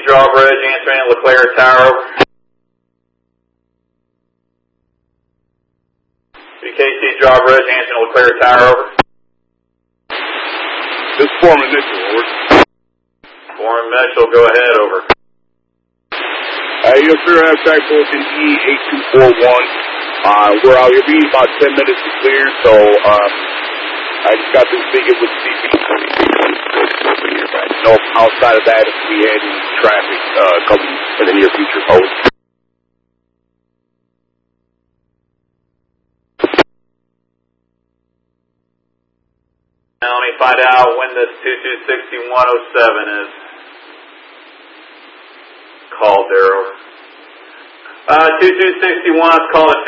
Drawbridge, answering LeClaire Tower, over. BKC Drawbridge, answering LeClaire Tower, over. This is Foreman Mitchell, over. Foreman Mitchell, go ahead, over. Yes, sir, I have track bulletin E8241. We're out here being about 10 minutes to clear, so I just got through speaking with CP 23. No, outside of that, if we had any traffic coming in the near future, over. Now let me find out when this 226107 is called there, over. 2261 is called a